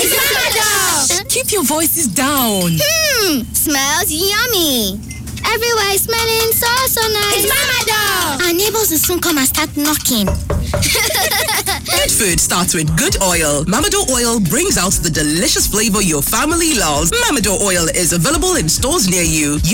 It's Mamador! Keep your voices down. Smells yummy. Everywhere is smelling so nice. It's Mamador! Our neighbors will soon come and start knocking. Good food starts with good oil. Mamador oil brings out the delicious flavor your family loves. Mamador oil is available in stores near you.